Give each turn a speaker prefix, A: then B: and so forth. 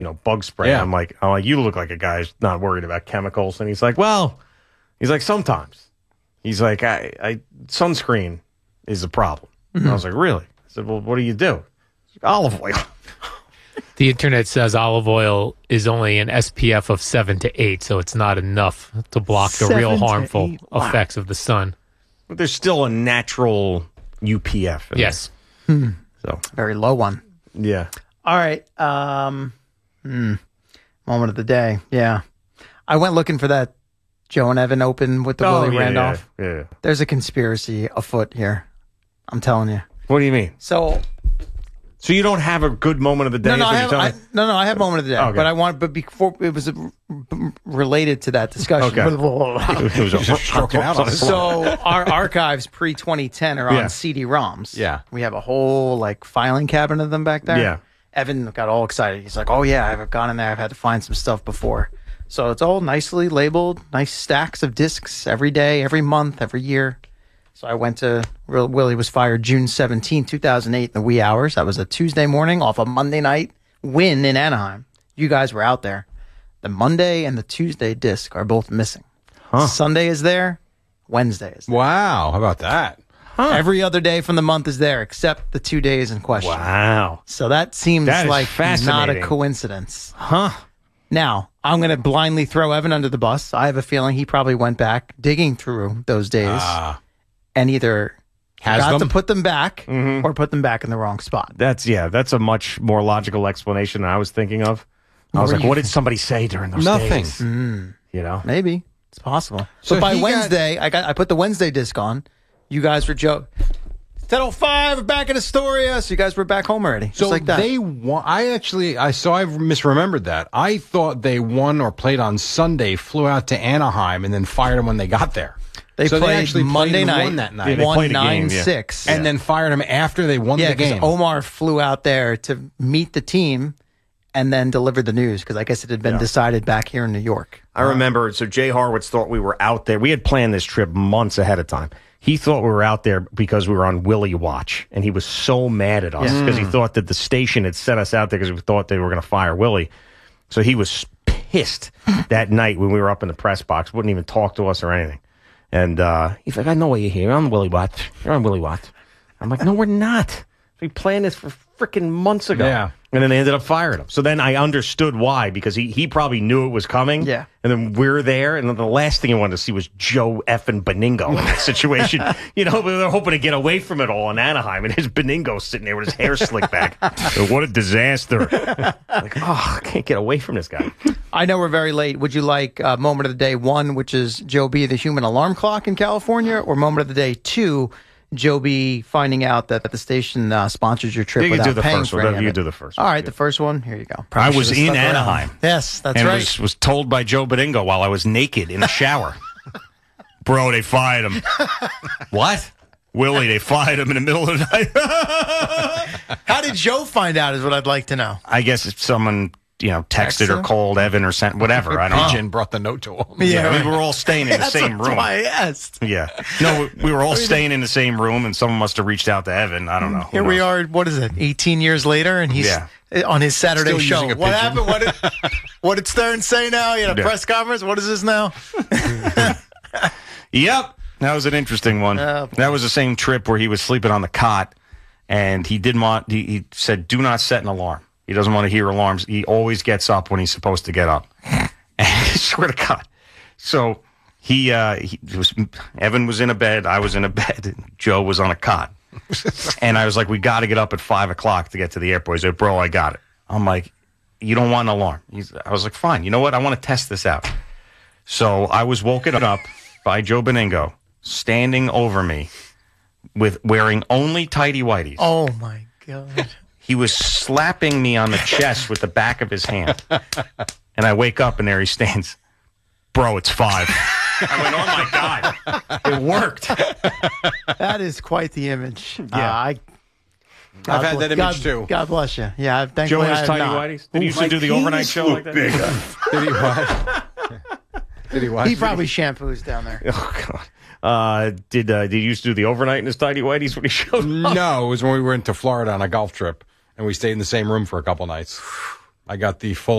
A: bug spray.
B: Yeah.
A: I'm like, you look like a guy who's not worried about chemicals. And he's like, sometimes. He's like, I sunscreen is a problem. And I was like, really? I said, well, what do you do? Olive oil.
C: The internet says olive oil is only an SPF of 7 to 8, so it's not enough to block the
D: 7
C: real
D: to
C: harmful
D: 8. Wow.
C: effects of the sun.
A: But there's still a natural UPF.
C: Yes.
A: So,
D: Very low one.
A: yeah.
D: All right. Moment of the day. Yeah. I went looking for that Joe and Evan Open with the Willie Randolph.
A: Yeah.
D: There's a conspiracy afoot here. I'm telling you.
A: What do you mean?
D: So
A: you don't have a good moment of the day?
D: no,
A: is
D: I
A: what
D: have,
A: you're telling me?
D: I have moment of the day.
A: Okay.
D: But before it was related to that discussion.
A: Okay.
B: It was just stroking out on his
D: So our archives pre 2010 are
A: Yeah.
D: on CD-ROMs.
B: Yeah.
D: We have a whole filing cabinet of them back there.
A: Yeah.
D: Evan got all excited. He's like, "Oh yeah, I've gone in there. I've had to find some stuff before." So it's all nicely labeled, nice stacks of discs every day, every month, every year. So I went to Willie was fired June 17, 2008 in the wee hours. That was a Tuesday morning off a Monday night win in Anaheim. You guys were out there. The Monday and the Tuesday disc are both missing. Sunday is there. Wednesday is there.
B: Wow, how about that?
D: Every other day from the month is there except the 2 days in question.
A: Wow.
D: So that seems
A: That is
D: like not a
A: fascinating.
D: coincidence.
A: Huh.
D: Now, I'm going to blindly throw Evan under the bus. I have a feeling he probably went back digging through those days and either
B: Has
D: got
B: them?
D: to put them back or put them back in the wrong spot.
A: That's a much more logical explanation than I was thinking of. I was like, what did somebody say during those
B: Nothing.
A: days?
D: Maybe. It's possible.
B: So
D: but by
B: he got-
D: Wednesday, I put the Wednesday disc on. You guys were 10:05, we're back in Astoria. So you guys were back home already.
B: So
D: just like that.
B: they won. I misremembered that. I thought they won or played on Sunday, flew out to Anaheim, and then fired them when they got there.
D: They
B: So
D: played
B: actually
D: Monday
B: and
D: night,
B: won that night.
A: Yeah, they
D: won
A: played a game,
D: 9-6.
B: And then fired them after they won
D: Yeah,
B: the
D: because
B: game.
D: Omar flew out there to meet the team and then delivered the news because I guess it had been decided back here in New York.
A: I remember, so Jay Horwitz thought we were out there. We had planned this trip months ahead of time. He thought we were out there because we were on Willie Watch, and he was so mad at us because he thought that the station had sent us out there because we thought they were going to fire Willie. So he was pissed that night when we were up in the press box, wouldn't even talk to us or anything. And he's like, I know why you're here. You're on Willie Watch. You're on Willie Watch. I'm like, no, we're not. We planned this for freaking months ago.
B: Yeah.
A: And then they ended up firing him. So then I understood why, because he probably knew it was coming.
D: Yeah.
A: And then we're there, and then the last thing he wanted to see was Joe effing Beningo in that situation. But they're hoping to get away from it all in Anaheim, and his Beningo sitting there with his hair slicked back. What a disaster. I can't get away from this guy.
D: I know we're very late. Would you like moment of the day 1, which is Joe B, the human alarm clock in California, or moment of the day 2, Joe B finding out that the station sponsors your trip
A: You can
D: without
A: do the
D: paying
A: first
D: for
A: one.
D: any of
A: You
D: it.
A: do the first
D: All
A: one.
D: right, the first one. Here you go.
A: I
D: Probably
A: was
D: should've
A: in
D: stuck around.
A: Anaheim.
D: Yes, that's
A: and
D: right.
A: was told by Joe Beningo while I was naked in the shower. Bro, they fired him. What? Willie, they fired him in the middle of the night.
D: How did Joe find out is what I'd like to know.
A: I guess if someone, texted or
D: him?
A: called Evan or sent whatever. I don't know.
B: Pigeon brought the note to him.
A: Yeah, we were all staying in the
D: That's
A: same room.
D: why I asked.
A: Yeah. No, we were all staying in the same room, and someone must have reached out to Evan. I don't know.
D: Here we are, what is it, 18 years later, and he's on his Saturday
B: Still
D: show.
B: using a
D: What
B: pigeon.
D: happened? What did Stern say now? He had a
A: Yeah.
D: press conference? What is this now?
A: Yep. That was an interesting one.
D: Oh, boy.
A: That was the same trip where he was sleeping on the cot, and he didn't want. He said, "Do not set an alarm." He doesn't want to hear alarms. He always gets up when he's supposed to get up. And I swear to God. So Evan was in a bed. I was in a bed. And Joe was on a cot. And I was like, we got to get up at 5:00 to get to the airport. He's like, bro, I got it. I'm like, you don't want an alarm. I was like, fine. You know what? I want to test this out. So I was woken up by Joe Beningo standing over me with wearing only tighty whities.
D: Oh, my God.
A: He was slapping me on the chest with the back of his hand. And I wake up and there he stands. Bro, it's 5. I went, oh my God. It worked.
D: That is quite the image.
A: Yeah.
D: I've
B: had that image too.
D: God bless you. Yeah, thankfully
A: Joe and
D: I
A: his
D: have
A: tiny
D: not.
A: whities? Did he used to do the overnight show like that?
B: Did he watch? Did he watch?
D: He probably shampoos down there.
A: Oh, God. Did he used to do the overnight in his tidy whities when he showed up?
B: No, it was when we went to Florida on a golf trip, and we stayed in the same room for a couple nights. I got the full